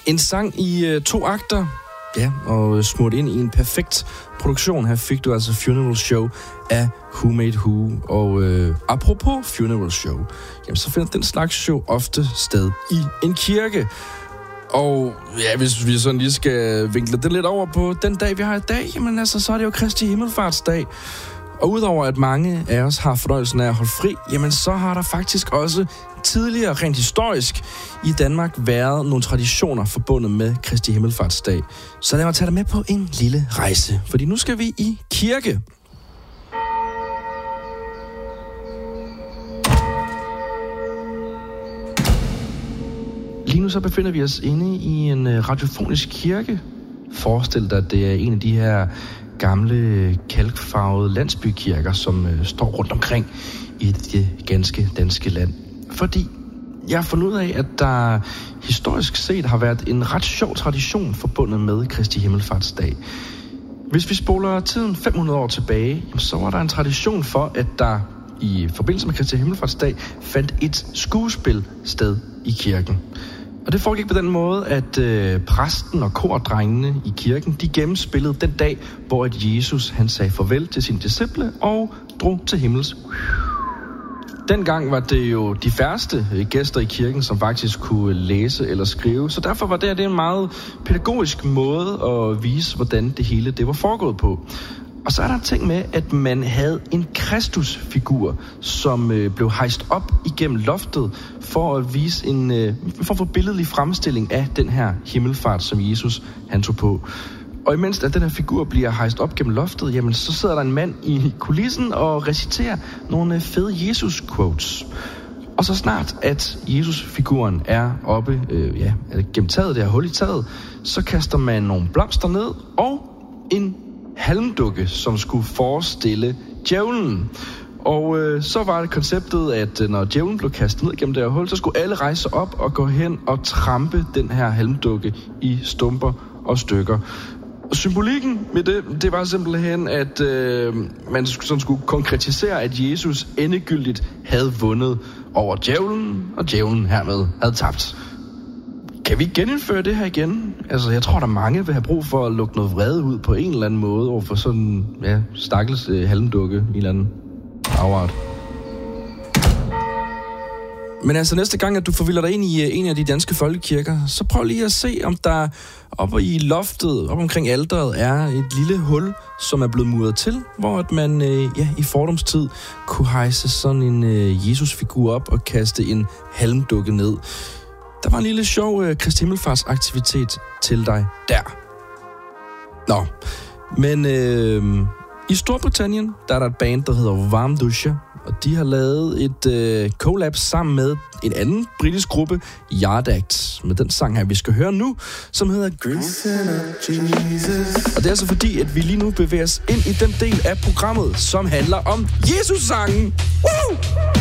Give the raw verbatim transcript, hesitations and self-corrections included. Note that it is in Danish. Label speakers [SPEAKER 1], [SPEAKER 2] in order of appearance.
[SPEAKER 1] En sang i øh, to akter, ja, og smurt ind i en perfekt produktion. Her fik du altså Funeral Show af Who Made Who. Og øh, apropos Funeral Show, jamen så finder den slags show ofte sted i en kirke. Og ja, hvis vi sådan lige skal vinkle det lidt over på den dag, vi har i dag, jamen altså, så er det jo Kristi Himmelfartsdag. Og udover at mange af os har fornøjelsen af at holde fri, jamen så har der faktisk også tidligere, rent historisk, i Danmark været nogle traditioner forbundet med Kristi Himmelfartsdag. Så lad mig tage dig med på en lille rejse, fordi nu skal vi i kirke. Lige nu så befinder vi os inde i en radiofonisk kirke. Forestil dig, at det er en af de her gamle kalkfarvede landsbykirker, som øh, står rundt omkring i det ganske danske land. Fordi jeg har fundet ud af, at der historisk set har været en ret sjov tradition forbundet med Kristi Himmelfartsdag. Hvis vi spoler tiden fem hundrede år tilbage, så var der en tradition for, at der i forbindelse med Kristi Himmelfartsdag fandt et skuespil sted i kirken. Og det foregik på den måde, at øh, præsten og kordrengene i kirken, de gennemspillede den dag, hvor at Jesus han sagde farvel til sine disciple og drog til himmels. Dengang var det jo de færreste øh, gæster i kirken, som faktisk kunne læse eller skrive, så derfor var det, det en meget pædagogisk måde at vise, hvordan det hele det var foregået på. Og så er der en ting med, at man havde en Kristusfigur, som øh, blev hejst op igennem loftet for at vise en øh, for at få billedlig fremstilling af den her himmelfart, som Jesus han tog på. Og imens at den her figur bliver hejst op gennem loftet, jamen så sidder der en mand i kulissen og reciterer nogle øh, fede Jesus-quotes. Og så snart at Jesus-figuren er oppe øh, ja, gennem taget, det her hul i taget, så kaster man nogle blomster ned og en halmdukke, som skulle forestille djævlen. Og øh, så var det konceptet, at øh, når djævlen blev kastet ned gennem det her hul, så skulle alle rejse op og gå hen og trampe den her halmdukke i stumper og stykker. Og symbolikken med det, det var simpelthen, at øh, man sådan skulle konkretisere, at Jesus endegyldigt havde vundet over djævlen, og djævlen hermed havde tabt. Kan vi genindføre det her igen? Altså, jeg tror, der mange vil have brug for at lukke noget vrede ud på en eller anden måde over for sådan, ja, stakkels øh, halmdukke i en eller anden afart. Men altså, næste gang, at du forvilder dig ind i uh, en af de danske folkekirker, så prøv lige at se, om der oppe i loftet, op omkring alteret, er et lille hul, som er blevet muret til, hvor at man uh, ja, i fordomstid kunne hejse sådan en uh, Jesus-figur op og kaste en halmdukke ned. Der var en lille sjov uh, Kristi Himmelfartsaktivitet til dig der. Nå, men øh, i Storbritannien, der er der et band, der hedder Warm Duscher, og de har lavet et øh, collab sammen med en anden britisk gruppe, Yard Act, med den sang her, vi skal høre nu, som hedder Jesus. Og det er altså fordi, at vi lige nu bevæger os ind i den del af programmet, som handler om Jesus-sangen. Woo!